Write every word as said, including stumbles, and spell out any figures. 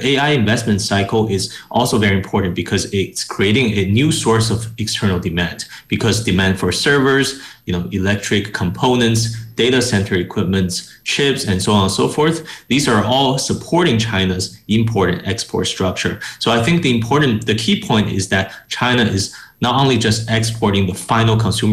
A I investment cycle is also very important because it's creating a new source of external demand, because demand for servers, you know, electric components, data center equipment, chips, and so on and so forth. These are all supporting China's import and export structure. So I think the important, the key point is that China is not only just exporting the final consumer